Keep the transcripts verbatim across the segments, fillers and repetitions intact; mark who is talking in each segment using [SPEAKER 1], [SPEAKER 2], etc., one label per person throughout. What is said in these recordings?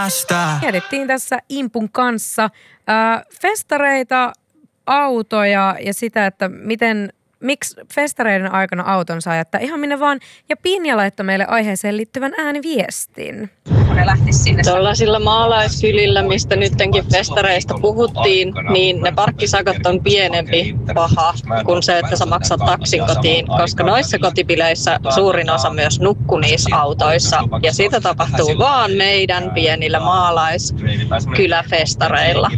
[SPEAKER 1] Mietittiin tässä Impun kanssa äh, festareita, autoja ja sitä, että miten, miksi festareiden aikana auton saa jättää ihan minne vaan. Ja Pinja laittoi meille aiheeseen liittyvän ääniviestin.
[SPEAKER 2] Tuollaisilla maalaiskylillä, mistä nyttenkin festareista puhuttiin, niin ne parkkisakot on pienempi paha kuin se, että sä maksat taksin kotiin, koska noissa kotipileissä suurin osa myös nukkuu niissä autoissa. Ja sitä tapahtuu vaan meidän pienillä maalaiskyläfestareilla.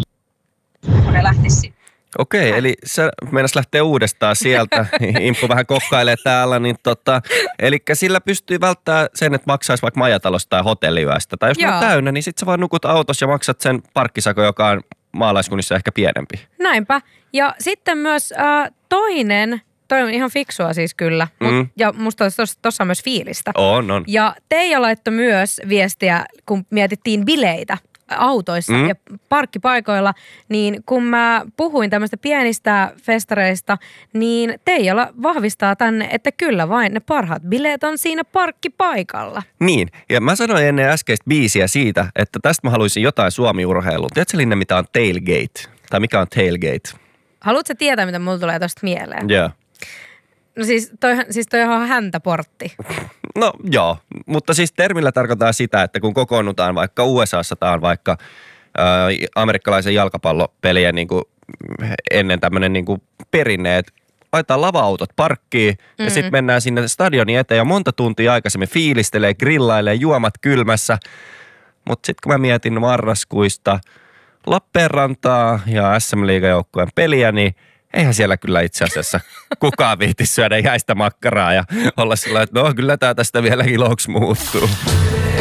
[SPEAKER 3] Okei, eli sä meinas lähtee uudestaan sieltä. Imppu vähän kokkailee täällä, niin tota, eli sillä pystyy välttämään sen, että maksaisi vaikka majatalosta tai hotelliyöstä. Tai jos ne on täynnä, niin sit sä vaan nukut autossa ja maksat sen parkkisako, joka on maalaiskunnissa ehkä pienempi.
[SPEAKER 1] Näinpä. Ja sitten myös äh, toinen, toi on ihan fiksua siis kyllä, mm. mut, ja musta tuossa on myös fiilistä.
[SPEAKER 3] On, on.
[SPEAKER 1] Ja Teija laittoi myös viestiä, kun mietittiin bileitä autoissa mm. ja parkkipaikoilla, niin kun mä puhuin tämmöistä pienistä festareista, niin Teijala vahvistaa tänne, että kyllä vain ne parhaat bileet on siinä parkkipaikalla.
[SPEAKER 3] Niin, ja mä sanoin ennen äskeistä biisiä siitä, että tästä mä haluaisin jotain Suomi-urheilua. Tiedätkö Linne, mitä on tailgate? Tai mikä on tailgate?
[SPEAKER 1] Haluatko tietää, mitä mulla tulee tosta mieleen?
[SPEAKER 3] Joo. Yeah.
[SPEAKER 1] No siis toihan, siis toi on häntäportti.
[SPEAKER 3] No joo, mutta siis termillä tarkoittaa sitä, että kun kokoonnutaan vaikka U S A:ssa tai vaikka ää, amerikkalaisen jalkapallopeliä niin kuin ennen tämmöinen niin kuin perinne, että laitetaan lava-autot parkkiin mm-hmm. ja sitten mennään sinne stadionin eteen ja monta tuntia aikaisemmin fiilistelee, grillailee, juomat kylmässä. Mutta sitten kun mä mietin marraskuista Lappeenrantaa ja S M-liigajoukkueen peliä, niin eihän siellä kyllä itse asiassa kukaan viihti syödä jäistä makkaraa ja olla sillä, että no kyllä tää tästä vielä iloksi muuttuu.